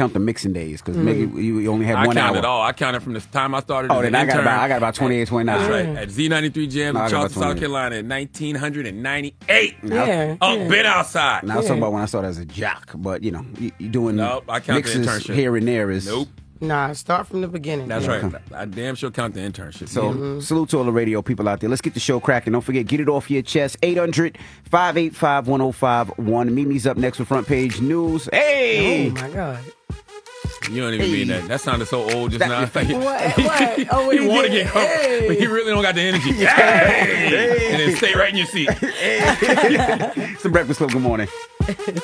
count the mixing days because maybe you only had I 1 counted hour. all. I counted from the time I started. Oh, as then an I got intern. about 28, 29. That's right. At Z93 Jam No, I in got about Charleston, South 28. Carolina in 1998. Yeah. Been outside. Now I was talking about when I started as a jock, but you doing Nope, I count the mixes internship. here and there is Nope. Nah, start from the beginning. That's Yeah. right. I damn sure count the internship. So salute to all the radio people out there. Let's get the show cracking. Don't forget, get it off your chest. 800-585-1051. Mimi's up next with Front Page News. Hey! Oh my God. You don't even mean that. That sounded so old just now. What? What? Oh, what He want to did? get comfortable, but he really don't got the energy. Hey! And then stay right in your seat. It's the Breakfast Club. Good morning.